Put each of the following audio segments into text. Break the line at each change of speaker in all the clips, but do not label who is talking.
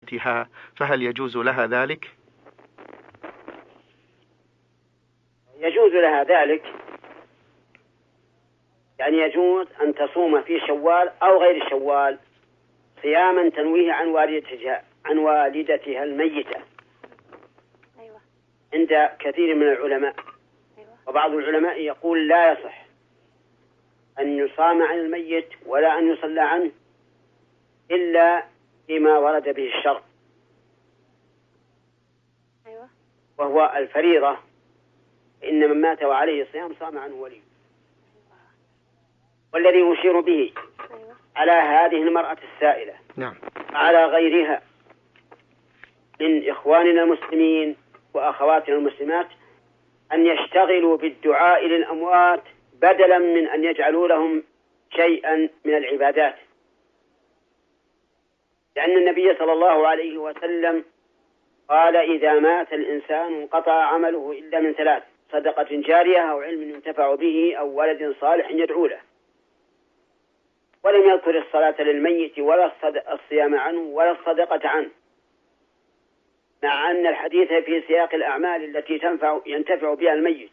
ميتها، فهل يجوز لها ذلك؟
يجوز لها ذلك، يعني يجوز أن تصوم في شوال أو غير شوال صياما تنويه عن والدتها الميتة عند كثير من العلماء. وبعض العلماء يقول لا يصح أن يصام عن الميت ولا أن يصلى عنه إلا فيما ورد به الشرع، وهو الفريضة، إن من مات وعليه صيام صام عنه وليه. والذي يشير به على هذه المرأة السائلة على غيرها من إخواننا المسلمين وأخواتنا المسلمات أن يشتغلوا بالدعاء للأموات بدلا من أن يجعلوا لهم شيئا من العبادات، لأن النبي صلى الله عليه وسلم قال إذا مات الإنسان انقطع عمله إلا من ثلاث: صدقة جارية أو علم ينتفع به أو ولد صالح يدعو له. ولم يذكر الصلاة للميت ولا الصيام عنه ولا الصدقة عنه، مع أن الحديث في سياق الأعمال التي ينتفع بها الميت.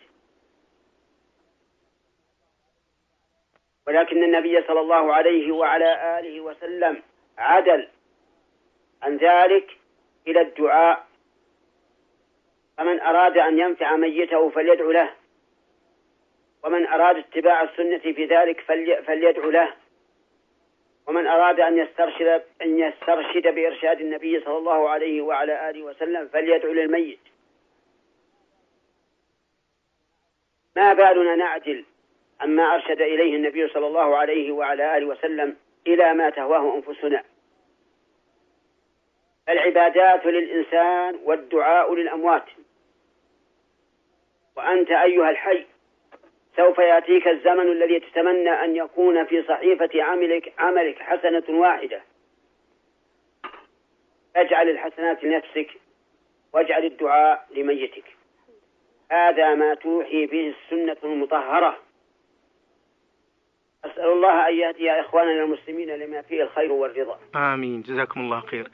ولكن النبي صلى الله عليه وعلى آله وسلم عدل عن ذلك إلى الدعاء، فمن أراد أن ينفع ميته فليدعو له، ومن أراد اتباع السنة في ذلك فليدعو له، ومن أراد أن يسترشد بإرشاد النبي صلى الله عليه وعلى آله وسلم فليدعو للميت. ما بالنا نعدل عما أرشد إليه النبي صلى الله عليه وعلى آله وسلم إلى ما تهواه أنفسنا. العبادات للإنسان والدعاء للأموات. وأنت أيها الحي سوف يأتيك الزمن الذي تتمنى أن يكون في صحيفة عملك حسنة واحدة. اجعل الحسنات لنفسك واجعل الدعاء لميتك. هذا ما توحي به السنة المطهرة. أسأل الله أن يهدي إخواننا المسلمين لما فيه الخير والرضا.
آمين، جزاكم الله خير.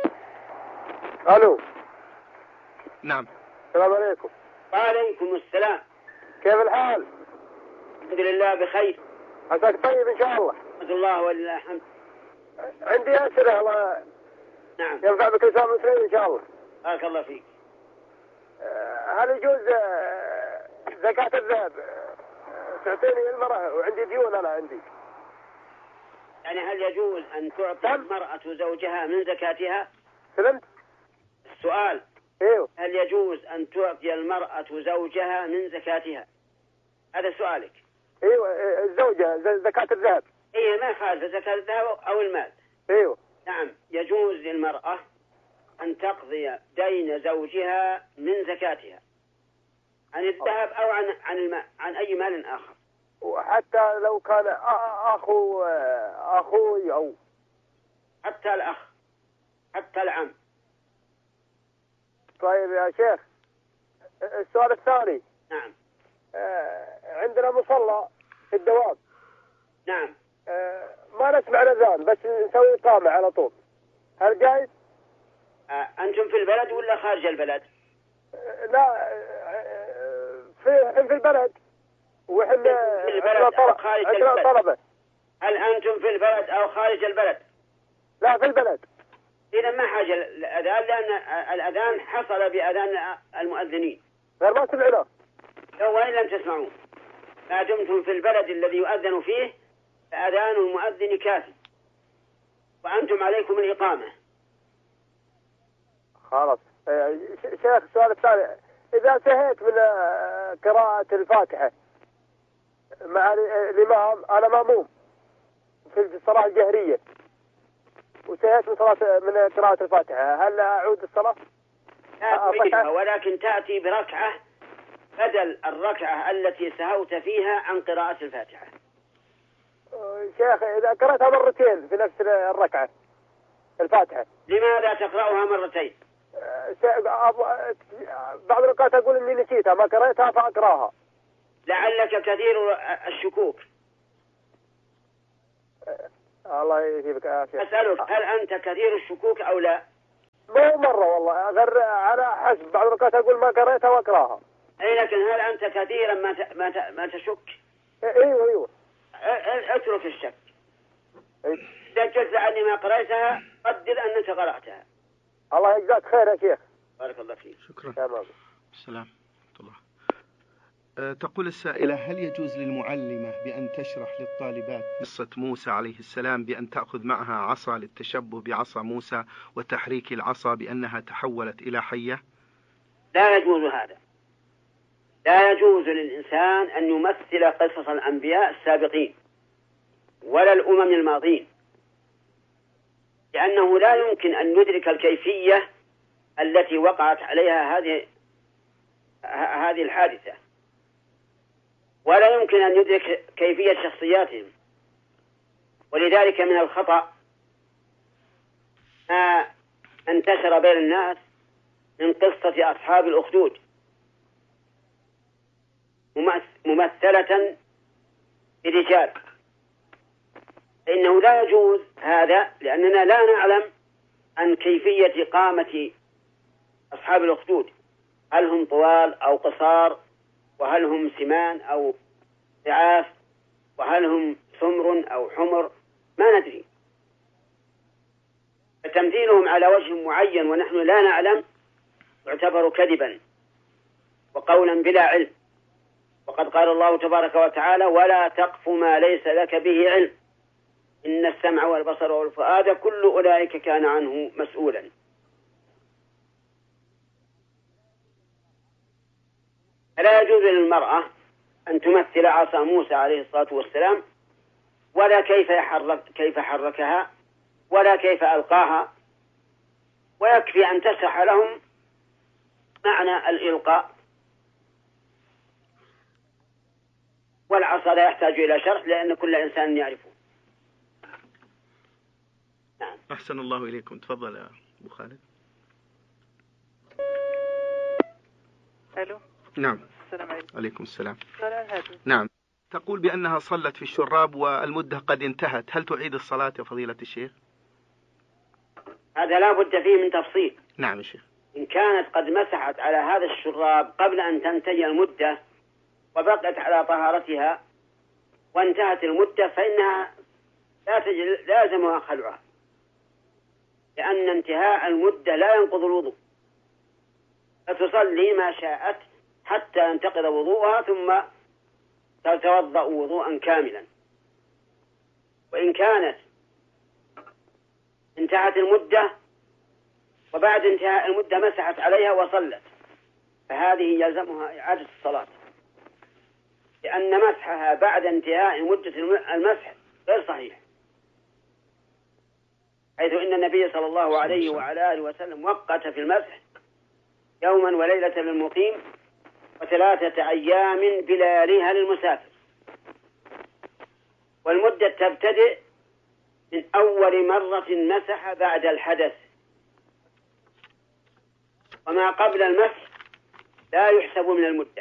ألو.
نعم.
السلام عليكم.
وعليكم السلام.
كيف الحال؟
الحمد لله بخير.
عساك طيب إن شاء الله.
الحمد لله ولله الحمد.
عندي أسئلة الله.
نعم.
ينفع بك الإسلام المسلمين إن شاء الله.
بارك الله فيك.
هل يجوز زكاة الذهب تعطيني المرأة وعندي ديون أنا عندي؟
يعني هل يجوز أن تعطي المرأة زوجها من زكاتها؟
فهمت؟
السؤال.
ايوه.
هل يجوز أن تعطي المرأة زوجها من زكاتها؟ هذا سؤالك.
ايوه الزوجة زكاة الذهب.
ايه ما خالف زكاة الذهب أو المال.
ايوه.
نعم يجوز للمرأة أن تقضي دين زوجها من زكاتها عن الذهب أو عن المال، عن أي مال آخر.
وحتى لو كان أخوي أو
حتى الأخ، حتى العم.
طيب يا شيخ السؤال الثاني.
نعم.
عندنا مصلى في الدوام.
نعم.
ما نسمع الأذان بس نسوي إقامة على طول، هل جايز؟
أنتم في البلد ولا خارج البلد؟
لا في البلد، وإحنا
في البلد أو خارج البلد؟
طلبة.
هل أنتم في البلد أو خارج البلد؟
لا في البلد.
إذا ما حاجة الأذان، لأن الأذان حصل بأذان المؤذنين.
غير ما سمعنا.
وإن لم تسمعون، ما دمتم في البلد الذي يؤذن فيه فأذان المؤذن كافي، وأنتم عليكم الإقامة.
خلاص. شيخ السؤال الثاني، إذا سهيت من قراءة الفاتحة مع الإمام، أنا مأموم في الصلاة الجهرية وسهيت من قراءة الفاتحة، هل أعود الصلاة؟
لا، ولكن تأتي بركعة بدل الركعة التي سهوت فيها عن قراءة الفاتحة.
شيخ إذا قرأتها مرتين في نفس الركعة الفاتحة،
لماذا تقرأها مرتين؟
بعض الأوقات أقول إني نسيتها ما قرأتها فأقرأها.
لعلك كثير الشكوك.
الله يجيبك عافية.
أسألك هل أنت كثير الشكوك أو لا؟
مو مرة والله، غير على حسب بعض الوقت أقول ما قريتها وأقراها.
أي لكن هل أنت كثيرا ما تشك؟
أيوه.
اترك الشك.
أيوه.
إذا جز عني ما قريتها قدر أنك قرأتها.
الله يجزاك خير يا شيخ.
بارك الله فيك.
شكرا.
تمام.
السلام ورحمة الله. تقول السائلة: هل يجوز للمعلمة بأن تشرح للطالبات قصة موسى عليه السلام بأن تأخذ معها عصا للتشبه بعصا موسى وتحريك العصا بأنها تحولت إلى حية؟
لا يجوز هذا. لا يجوز للإنسان أن يمثل قصص الأنبياء السابقين ولا الأمم الماضين، لأنه لا يمكن أن يدرك الكيفية التي وقعت عليها هذه الحادثة، ولا يمكن أن يدرك كيفية شخصياتهم. ولذلك من الخطأ ما انتشر بين الناس من قصة أصحاب الأخدود ممثلة برجال، فإنه لا يجوز هذا، لأننا لا نعلم عن كيفية قامة أصحاب الأخدود، هل هم طوال أو قصار، وهل هم سمان أو ضعاف، وهل هم سمر أو حمر، ما ندري. فتمثيلهم على وجه معين ونحن لا نعلم يعتبر كذبا وقولا بلا علم. وقد قال الله تبارك وتعالى: ولا تقف ما ليس لك به علم إن السمع والبصر والفؤاد كل أولئك كان عنه مسؤولا. فلا يجوز للمرأة أن تمثل عصا موسى عليه الصلاة والسلام، ولا كيف حركها، ولا كيف ألقاها، ويكفي أن تشرح لهم معنى الإلقاء، والعصا لا يحتاج إلى شرح لأن كل إنسان يعرفه. نعم.
أحسن الله إليكم. تفضل يا أبو خالد.
ألو.
نعم.
السلام عليكم.
عليكم السلام.
هاتف.
نعم. تقول بأنها صلت في الشراب والمدة قد انتهت، هل تعيد الصلاة يا فضيلة الشيخ؟
هذا لا بد فيه من تفصيل.
نعم يا شيخ.
إن كانت قد مسحت على هذا الشراب قبل أن تنتهي المدة وبقت على طهارتها وانتهت المدة فإنها لازمها خلعها، لأن انتهاء المدة لا ينقض الوضوء، فتصلي ما شاءت حتى ينتقض وضوءها ثم تتوضأ وضوءا كاملا. وإن كانت انتهت المدة وبعد انتهاء المدة مسحت عليها وصلت، فهذه يلزمها إعادة الصلاة، لأن مسحها بعد انتهاء مدة المسح غير صحيح، حيث إن النبي صلى الله عليه وعلى آله وسلم وقت في المسح يوما وليلة للمقيم و3 أيام بلياليها للمسافر. والمدة تبتدئ من أول مرة مسح بعد الحدث، وما قبل المسح لا يحسب من المدة.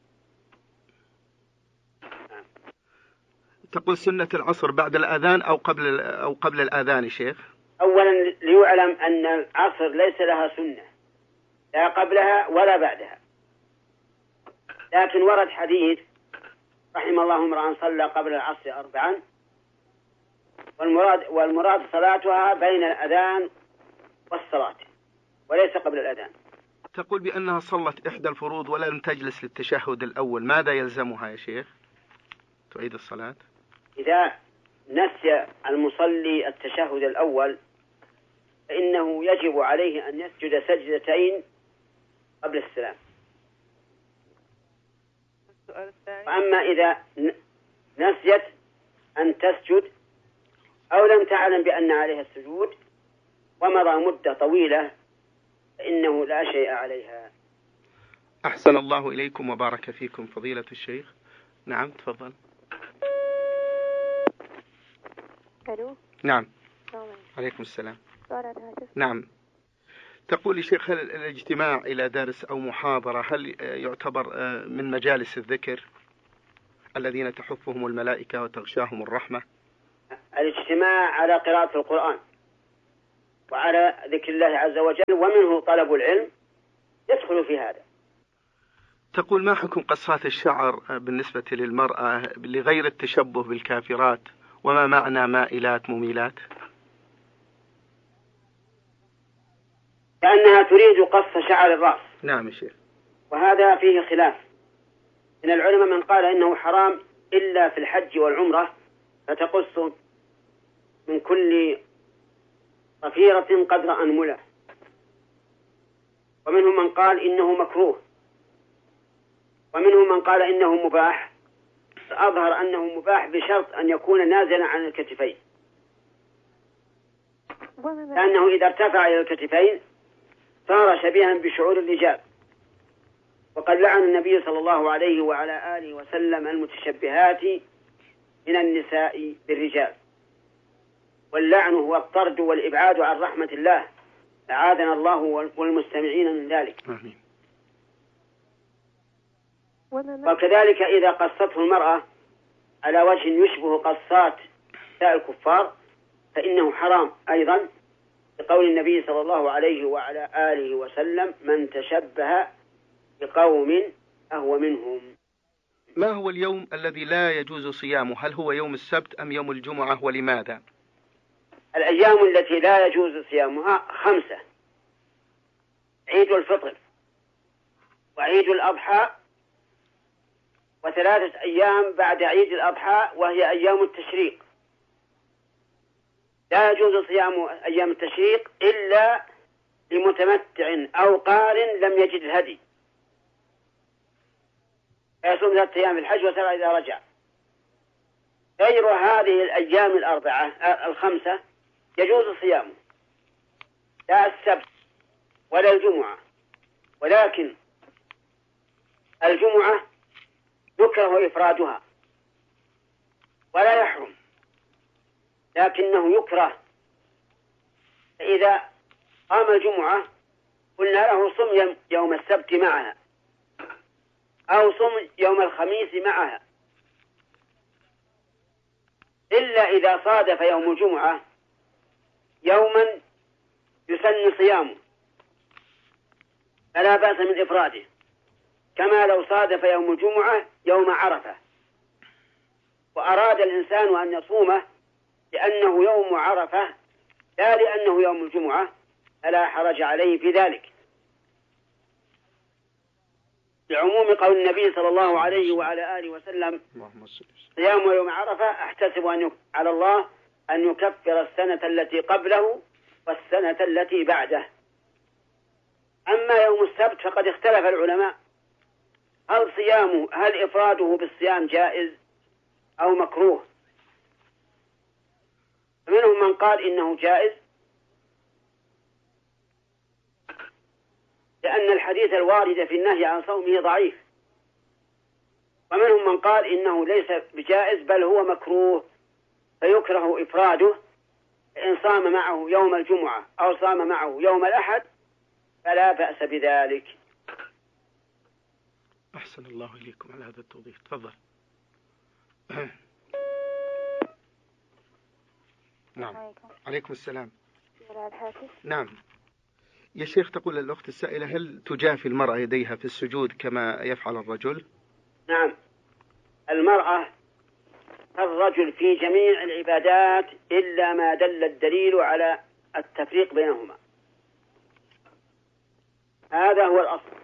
تقول سنة العصر بعد الأذان أو قبل الأذان يا شيخ؟
أولا ليعلم أن العصر ليس لها سنة لا قبلها ولا بعدها، لكن ورد حديث: رحم الله امرأ صلى قبل العصر 4، والمراد صلاتها بين الأذان والصلاة وليس قبل الأذان.
تقول بأنها صلت إحدى الفروض ولم تجلس للتشهد الأول، ماذا يلزمها يا شيخ؟ تعيد الصلاة؟
إذا نسي المصلي التشهد الأول فإنه يجب عليه أن يسجد سجدتين قبل السلام. وأما إذا نسيت أن تسجد أو لم تعلم بأن عليها السجود ومضى مدة طويلة فإنه لا شيء عليها.
أحسن الله إليكم وبارك فيكم فضيلة الشيخ. نعم تفضل.
ألو.
نعم. عليكم السلام. نعم. تقول يا شيخ: هل الاجتماع إلى درس أو محاضرة هل يعتبر من مجالس الذكر الذين تحفهم الملائكة وتغشاهم الرحمة؟
الاجتماع على قراءة القرآن وعلى ذكر الله عز وجل، ومنه طلب العلم يدخل في هذا.
تقول: ما حكم قصات الشعر بالنسبة للمرأة لغير التشبه بالكافرات؟ وما معنى مائلات مميلات؟
لأنها تريد قص شعر الرأس.
نعم يا شيخ.
وهذا فيه خلاف من العلماء، من قال إنه حرام إلا في الحج والعمرة، فتقص من كل طفيرة قدر أنملة، ومنهم من قال إنه مكروه، ومنهم من قال إنه مباح. أظهر أنه مباح بشرط أن يكون نازلا عن الكتفين، لأنه إذا ارتفع إلى الكتفين صار شبيها بشعور الرجال، وقد لعن النبي صلى الله عليه وعلى آله وسلم المتشبهات من النساء بالرجال، واللعن هو الطرد والإبعاد عن رحمة الله، أعاذنا الله والمستمعين من ذلك.
آمين.
وكذلك إذا قصته المرأة على وجه يشبه قصات نساء الكفار فإنه حرام أيضا، لقول النبي صلى الله عليه وعلى آله وسلم: من تشبه بقوم فهو منهم.
ما هو اليوم الذي لا يجوز صيامه؟ هل هو يوم السبت أم يوم الجمعة، ولماذا؟
الأيام التي لا يجوز صيامها 5: عيد الفطر، وعيد الأضحى، و3 أيام بعد عيد الأضحى وهي أيام التشريق. لا يجوز صيام أيام التشريق إلا لمتمتع أو قارن لم يجد الهدي، فيصوم 3 أيام الحج و7 إذا رجع. غير هذه الأيام ال5 يجوز صيامه، لا السبت ولا الجمعة، ولكن الجمعة يكره إفرادها ولا يحرم، لكنه يكره. فإذا قام الجمعة قلنا له: صم يوم السبت معها، أو صم يوم الخميس معها، إلا إذا صادف يوم الجمعة يوما يسن صيامه فلا بأس من إفراده، كما لو صادف يوم الجمعة يوم عرفة وأراد الإنسان أن يصومه لأنه يوم عرفة لا لأنه يوم الجمعة، فلا حرج عليه في ذلك، لعموم قول النبي صلى الله عليه وعلى آله وسلم: صيام يوم عرفة أحتسب على الله أن يكفر السنة التي قبله والسنة التي بعده. أما يوم السبت فقد اختلف العلماء هل إفراده بالصيام جائز أو مكروه. منهم من قال إنه جائز لأن الحديث الوارد في النهي عن صومه ضعيف، ومنهم من قال إنه ليس بجائز بل هو مكروه فيكره إفراده، إن صام معه يوم الجمعة أو صام معه يوم الأحد فلا بأس بذلك.
أحسن الله إليكم على هذا التوضيح. تفضل. نعم. عليكم السلام. نعم يا شيخ. تقول الأخت السائلة: هل تجافي المرأة يديها في السجود كما يفعل الرجل؟
نعم، المرأة الرجل في جميع العبادات إلا ما دل الدليل على التفريق بينهما، هذا هو الأصل.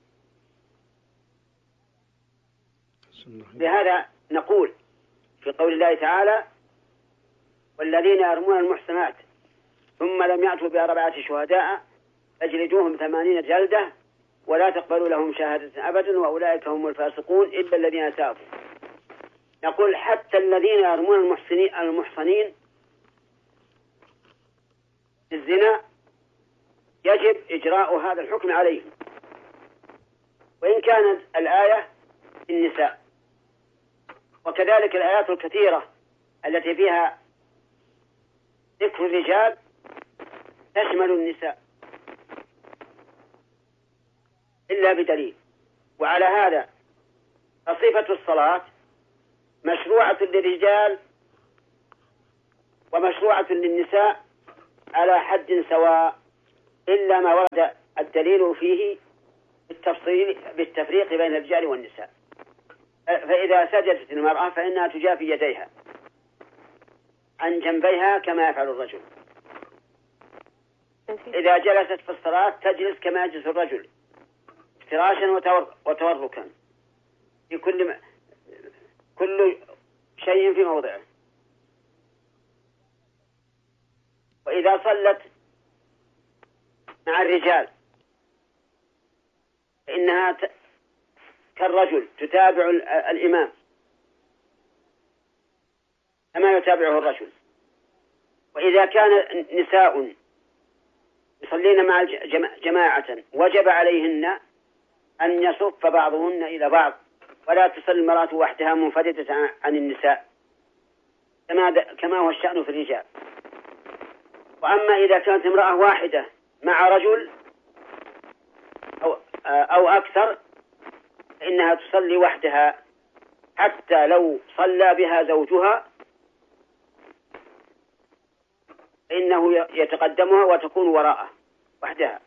لهذا نقول في قول الله تعالى: والذين يرمون المحصنات ثم لم يأتوا ب4 شهداء فاجلدوهم 80 جلدة ولا تقبلوا لهم شهادة أبدا وأولئك هم الفاسقون إلا الذين تابوا. نقول حتى الذين يرمون المحصنين الزنا يجب إجراء هذا الحكم عليهم، وإن كانت الآية النساء. وكذلك الآيات الكثيرة التي فيها ذكر الرجال تشمل النساء إلا بدليل. وعلى هذا فصفة الصلاة مشروعة للرجال ومشروعة للنساء على حد سواء إلا ما ورد الدليل فيه بالتفريق بين الرجال والنساء. فإذا سجدت المرأة فإنها تجافي يديها عن جنبيها كما يفعل الرجل. إذا جلست في الصلاة تجلس كما يجلس الرجل افتراشا وتوركا في كل شيء في موضعه. وإذا صلت مع الرجال فإنها كالرجل تتابع الإمام كما يتابعه الرجل. وإذا كان نساء يصلين مع جماعة وجب عليهن أن يصف بعضهن إلى بعض، ولا تصلي المرأة وحدها منفردة عن النساء كما هو الشأن في الرجال. وأما إذا كانت امرأة واحدة مع رجل أو أكثر فإنها تصلي وحدها، حتى لو صلى بها زوجها فإنه يتقدمها وتكون وراءه وحدها.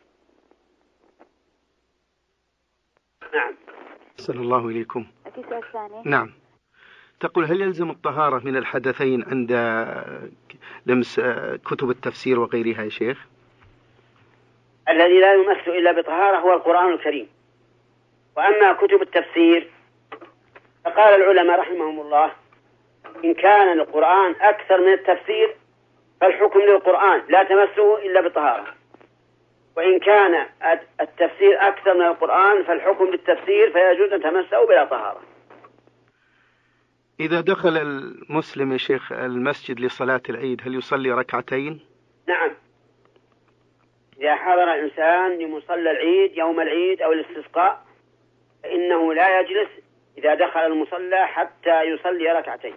نعم.
أحسن الله إليكم.
في سؤال ثاني.
نعم. تقول هل يلزم الطهارة من الحدثين عند لمس كتب التفسير وغيرها يا شيخ؟
الذي لا يمس إلا بطهارة هو القرآن الكريم. وأما كتب التفسير فقال العلماء رحمهم الله إن كان القرآن أكثر من التفسير فالحكم للقرآن لا تمسه إلا بطهارة، وإن كان التفسير أكثر من القرآن فالحكم للتفسير فيجوز أن تمسه بلا طهارة.
إذا دخل المسلم يا شيخ المسجد لصلاة العيد هل يصلي ركعتين؟
نعم، إذا حضر إنسان لمصلى العيد يوم العيد أو الاستسقاء فإنه لا يجلس إذا دخل المصلى حتى يصلي ركعتين،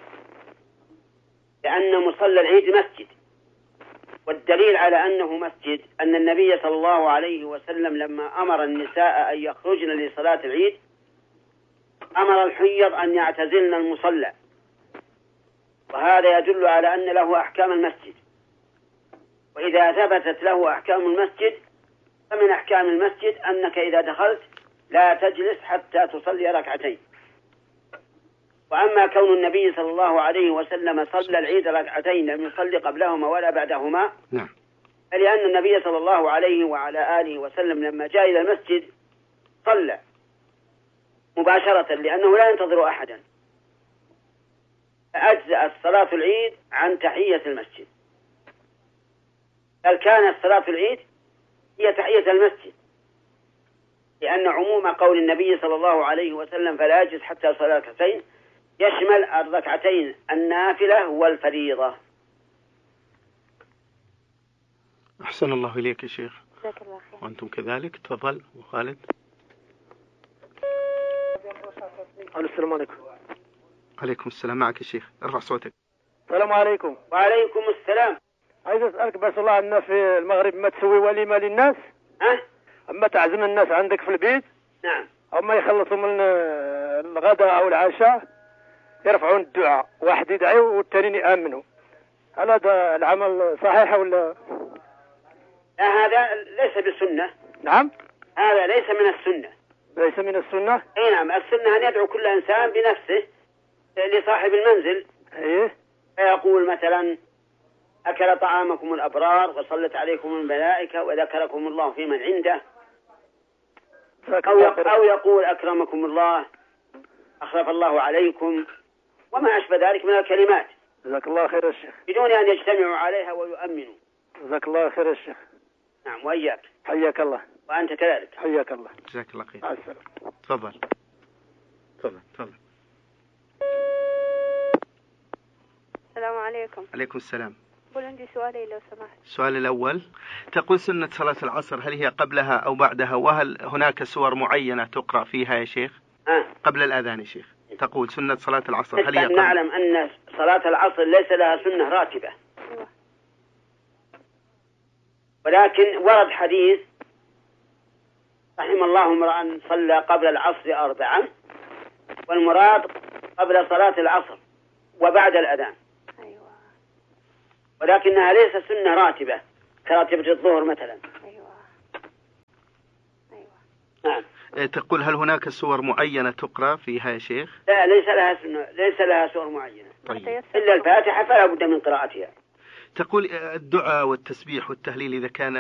لأن مصلى العيد مسجد. والدليل على أنه مسجد أن النبي صلى الله عليه وسلم لما أمر النساء أن يخرجن لصلاة العيد أمر الحيض أن يعتزلن المصلى، وهذا يدل على أن له أحكام المسجد. وإذا ثبتت له أحكام المسجد فمن أحكام المسجد أنك إذا دخلت لا تجلس حتى تصلي ركعتين. وأما كون النبي صلى الله عليه وسلم صلى العيد ركعتين لم يصلي قبلهما ولا بعدهما
نعم،
فلأن النبي صلى الله عليه وعلى آله وسلم لما جاء إلى المسجد صلى مباشرة لأنه لا ينتظر أحدا، فأجزأت صلاة العيد عن تحية المسجد، بل كانت صلاة العيد هي تحية المسجد، لأن عموم قول النبي صلى الله عليه وسلم فلا يجلس حتى يصلي ركعتين يشمل الركعتين النافلة والفريضة.
أحسن الله إليك يا شيخ.
جزاك الله خير.
وأنتم كذلك. تفضل وخالد.
السلام عليكم.
عليكم السلام. معك يا شيخ، ارفع صوتك.
السلام عليكم.
وعليكم السلام.
عايز أسألك بس الله عنا في المغرب ما تسوي وليمة للناس؟ أما تعزم الناس عندك في البيت؟
نعم.
أما يخلصوا من الغداء أو العشاء يرفعون الدعاء، واحد يدعي والتانيين يأمنوا، هل هذا العمل صحيح ولا؟
لا، هذا ليس بالسنة.
نعم،
هذا ليس من السنة.
ليس من السنة؟
اي نعم، السنة أن يدعو كل إنسان بنفسه لصاحب المنزل.
ايه،
فيقول مثلا أكل طعامكم الأبرار وصلت عليكم الملائكة وذكركم الله في من عنده، أو يقول أكرمكم الله، أخلف الله عليكم، وما أشبه ذلك من الكلمات.
جزاك الله خير يا شيخ.
بدون أن يجتمعوا عليها ويؤمنوا.
جزاك الله خير يا شيخ.
نعم، وإياك.
حياك الله.
وأنت كذلك.
حياك الله.
جزاك الله خير.
مع السلامة.
تفضل. تفضل. تفضل.
السلام عليكم.
عليكم السلام.
قول عندي سؤالين لو سمحت.
السؤال الأول، تقول سنة صلاة العصر هل هي قبلها أو بعدها، وهل هناك سور معينة تقرأ فيها يا شيخ؟ قبل الأذان يا شيخ. تقول سنة صلاة العصر هل هي قبل؟
نعلم أن صلاة العصر ليس لها سنة راتبة، ولكن ورد حديث رحم الله امرأ صلى قبل العصر 4، والمراد قبل صلاة العصر وبعد الأذان.
أيوة.
ولكنها ليست سنة راتبة، كراتبة الظهر مثلا.
أيوة.
نعم.
تقول هل هناك سور معينة تقرأ فيها يا شيخ؟
لا، ليس لها سور معينة.
طيب.
إلا الفاتحة فلا بد من قراءتها.
تقول الدعاء والتسبيح والتهليل إذا كان